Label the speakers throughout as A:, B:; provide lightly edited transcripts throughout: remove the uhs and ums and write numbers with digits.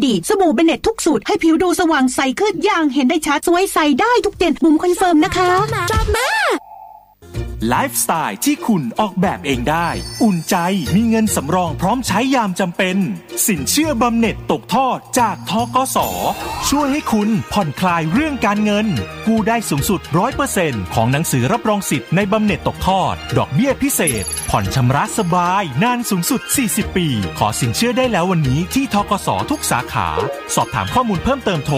A: ดีสบู่เบเน็ตทุกสูตรให้ผิวดูสว่างใสขึ้นอย่างเห็นได้ชัดสวยใสได้ทุกเดือนบุ๋มคอนเฟิร์มนะคะ
B: ไลฟ์สไตล์ที่คุณออกแบบเองได้อุ่นใจมีเงินสำรองพร้อมใช้ยามจำเป็นสินเชื่อบำเหน็จตกทอดจากธกส.ช่วยให้คุณผ่อนคลายเรื่องการเงินกู้ได้สูงสุด 100% ของหนังสือรับรองสิทธิ์ในบำเหน็จตกทอดดอกเบี้ยพิเศษผ่อนชำระสบายนานสูงสุด40ปีขอสินเชื่อได้แล้ววันนี้ที่ธกส.ทุกสาขาสอบถามข้อมูลเพิ่มเติมโทร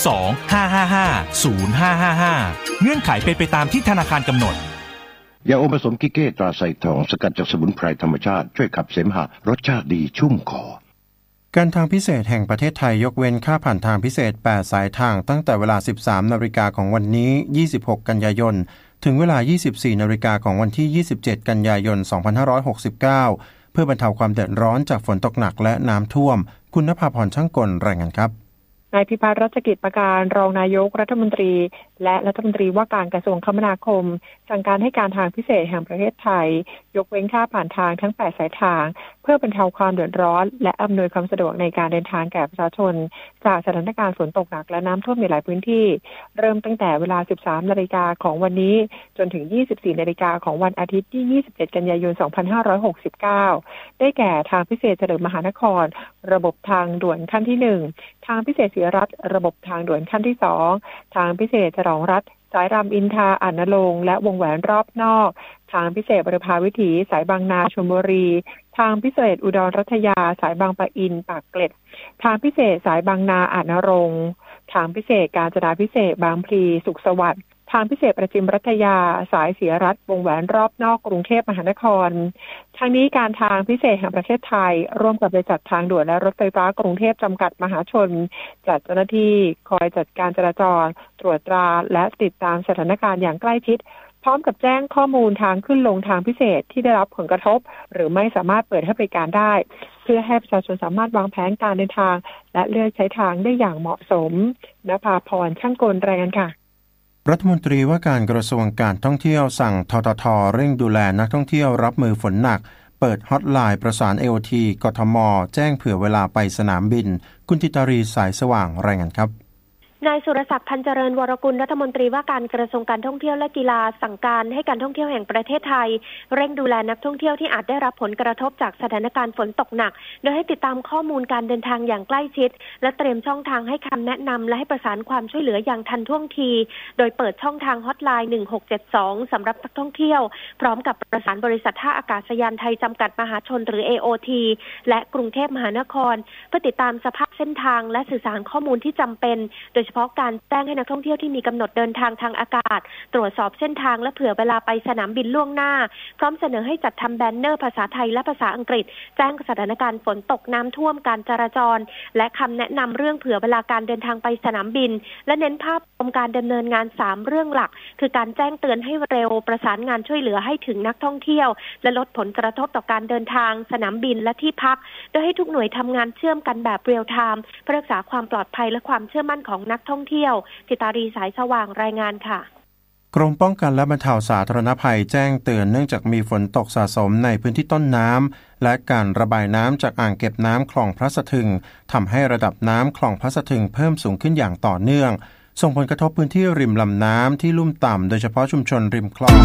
B: 02-555-0555เงื่อนไขเป็นไปตามที่ธนาคารกำหนด
C: ยาอมผสมกิเก้ตราไซทองสกัดจากสมุนไพรธรรมชาติช่วยขับเสมหะรสชาติดีชุ่มคอ
D: การทางพิเศษแห่งประเทศไทยยกเว้นค่าผ่านทางพิเศษ8สายทางตั้งแต่เวลา 13 นาฬิกาของวันนี้26กันยายนถึงเวลา 24 นาฬิกาของวันที่27กันยายน2569เพื่อบรรเทาความเดือดร้อนจากฝนตกหนักและน้ำท่วมคุณณภาพรช่างกลรายงานครับ
E: นายพิพัฒน์รัชกิจประการรองนายกรัฐมนตรีและรัฐมนตรีว่าการกระทรวงคมนาคมสั่งการให้การทางพิเศษแห่งประเทศไทยยกเว้นค่าผ่านทางทั้ง8สายทางเพื่อบรรเทาความเดือดร้อนและอำนวยความสะดวกในการเดินทางแก่ประชาชนจากสถานการณ์ฝนตกหนักและน้ำท่วมในหลายพื้นที่เริ่มตั้งแต่เวลา 13 นาฬิกาของวันนี้จนถึง 24 นาฬิกาของวันอาทิตย์ที่ 27 กันยายน 2569ได้แก่ทางพิเศษเฉลิมมหานครระบบทางด่วนขั้นที่1ทางพิเศษศรีรัตน์ระบบทางด่วนขั้นที่2ทางพิเศษฉลองรัฐสายรามอินทราอาจนรงค์และวงแหวนรอบนอกทางพิเศษบุรพาวิถีสายบางนาชลบุรีทางพิเศษอุดรรัตยาสายบางปะอินปากเกร็ดทางพิเศษสายบางนาอาจนรงค์ทางพิเศษกาญจนาพิเศษบางพลีสุขสวัสดิ์ทางพิเศษประจิมรัตยาสายศรีรัตน์วงแหวนรอบนอกกรุงเทพมหานครทางนี้การทางพิเศษแห่งประเทศไทยร่วมกับบริษัททางด่วนและรถไฟฟ้ากรุงเทพจำกัดมหาชนจัดเจ้าหน้าที่คอยจัดการจราจรตรวจตราและติดตามสถานการณ์อย่างใกล้ชิดพร้อมกับแจ้งข้อมูลทางขึ้นลงทางพิเศษที่ได้รับผลกระทบหรือไม่สามารถเปิดให้บริการได้เพื่อให้ประชาชนสามารถวางแผนการเดินทางและเลือกใช้ทางได้อย่างเหมาะสมณภาพรช่างกลรายงานค่ะ
D: รัฐมนตรีว่าการกระทรวงการท่องเที่ยวสั่งททท.เร่งดูแลนักท่องเที่ยวรับมือฝนหนักเปิดฮอตไลน์ประสาน AOT กทม.แจ้งเผื่อเวลาไปสนามบินคุณธิตารีสายสว่างรายงานครับ
F: นายสุรศักดิ์พันเจริญวรกุลรัฐมนตรีว่าการกระทรวงการท่องเที่ยวและกีฬาสั่งการให้การท่องเที่ยวแห่งประเทศไทยเร่งดูแลนักท่องเที่ยวที่อาจได้รับผลกระทบจากสถานการณ์ฝนตกหนักโดยให้ติดตามข้อมูลการเดินทางอย่างใกล้ชิดและเตรียมช่องทางให้คำแนะนำและให้ประสานความช่วยเหลืออย่างทันท่วงทีโดยเปิดช่องทางฮอตไลน์1672สำหรับนักท่องเที่ยวพร้อมกับประสานบริษัทท่าอากาศยานไทยจำกัดมหาชนหรือ AOT และกรุงเทพมหานครเพื่อติดตามสภาพเส้นทางและสื่อสารข้อมูลที่จำเป็นโดยเฉพาะการแจ้งให้นักท่องเที่ยวที่มีกำหนดเดินทางทางอากาศตรวจสอบเส้นทางและเผื่อเวลาไปสนามบินล่วงหน้าพร้อมเสนอให้จัดทำแบนเนอร์ภาษาไทยและภาษาอังกฤษแจ้งสถานการณ์ฝนตกน้ำท่วมการจราจรและคำแนะนำเรื่องเผื่อเวลาการเดินทางไปสนามบินและเน้นภาพรวมการดำเนินงาน3เรื่องหลักคือการแจ้งเตือนให้เร็วประสานงานช่วยเหลือให้ถึงนักท่องเที่ยวและลดผลกระทบต่อการเดินทางสนามบินและที่พักโดยให้ทุกหน่วยทำงานเชื่อมกันแบบเรียลไทม์เพื่อรักษาความปลอดภัยและความเชื่อมั่นของนักท่องเที่ยวธิตารีสายสว่างรายงานค่ะ
D: กรมป้องกันและบรรเทาสาธารณภัยแจ้งเตือนเนื่องจากมีฝนตกสะสมในพื้นที่ต้นน้ำและการระบายน้ำจากอ่างเก็บน้ำคลองพระสะทึงทำให้ระดับน้ำคลองพระสะทึงเพิ่มสูงขึ้นอย่างต่อเนื่องส่งผลกระทบพื้นที่ริมลำน้ำที่ลุ่มต่ำโดยเฉพาะชุมชนริมคลอง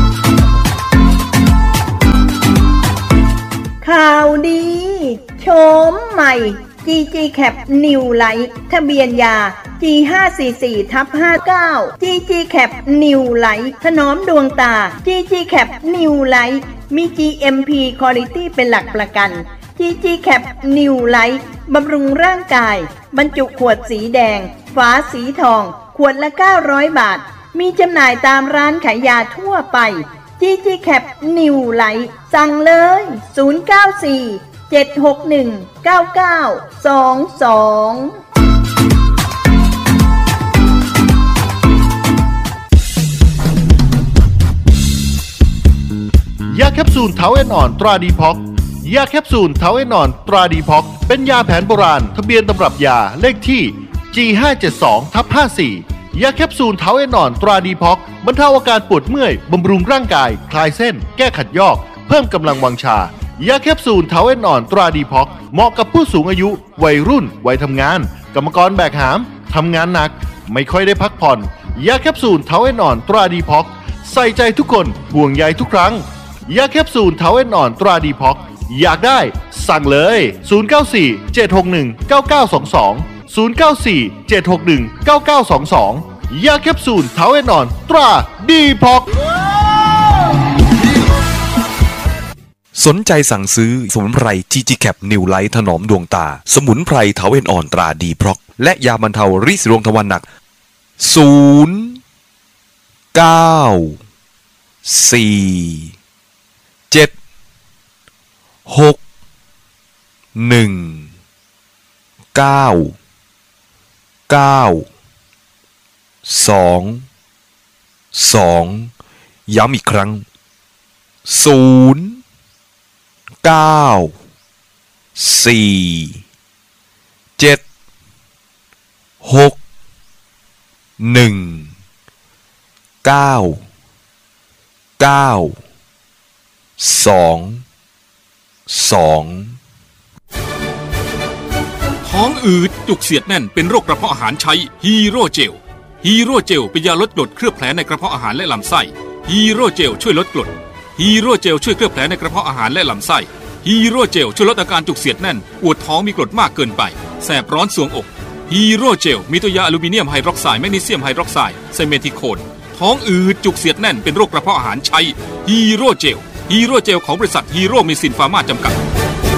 G: ข่าวดีโฉมใหม่ GG Cap New Light ทะเบียนยา G544/59 GG Cap New Light ถนอมดวงตา GG Cap New Light มี GMP Quality เป็นหลักประกัน GG Cap New Light บำรุงร่างกายบรรจุขวดสีแดงฝาสีทองขวดละ900 บาทมีจำหน่ายตามร้านขายยาทั่วไป GG Cap New Light สั่งเลย094-761-9922
H: ยาแคปซูลเทาเอนอ่อนตราดีพ็อกยาแคปซูลเทาเอนอ่อนตราดีพ็อกเป็นยาแผนโบราณทะเบียนตำรับยาเลขที่ G572/54 ยาแคปซูลเทาเอนอ่อนตราดีพ็อกบรรเทาอาการปวดเมื่อยบำรุงร่างกายคลายเส้นแก้ขัดยอกเพิ่มกำลังวังชายาแคปซูลเทาเอนอ่อนตราดีพ็อกเหมาะกับผู้สูงอายุวัยรุ่นวัยทำงานกรรมกรแบกหามทำงานหนักไม่ค่อยได้พักผ่อนยาแคปซูลเทาเอนอ่อนตราดีพ็อกใส่ใจทุกคนห่วงใยทุกครั้งยาแคปซูลเทาเอนอ่อนตราดีพ็อกอยากได้สั่งเลย094-761-9922 094-761-9922ยาแคปซูลเทาเอนอ่อนตราดีพ็อก
I: สนใจสั่งซื้อสมุนไพร GG Cap New Light ถนอมดวงตาสมุนไพรเทาเอนอ่อนตราดีพ็อกและยาบรรเทาริดสีดวงทวารหนักย้ำอีกครั้ง
J: ท้องอืดจุกเสียดแน่นเป็นโรคกระเพาะอาหารใช้ฮีโร่เจลฮีโร่เจลเป็นยาลดกรดเคลือบแผลในกระเพาะอาหารและลำไส้ฮีโร่เจลช่วยลดกรดฮีโร่เจลช่วยเคลือบแผลในกระเพาะอาหารและลำไส้ฮีโร่เจลช่วยลดอาการจุกเสียดแน่นปวดท้องมีกรดมากเกินไปแสบร้อนสวงอกฮีโร่เจลมีตัวยาอลูมิเนียมไฮดรอกไซด์แมกนีเซียมไฮดรอกไซด์ไซเมทิโคนท้องอืดจุกเสียดแน่นเป็นโรคกระเพาะอาหารใช้ฮีโร่เจลฮีโร่เจลของบริษัทฮีโร่เมซินฟาร์มาจำกัด